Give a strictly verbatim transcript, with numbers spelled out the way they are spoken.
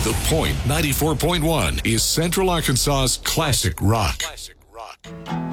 The Point ninety-four point one is Central Arkansas's classic rock. Classic rock.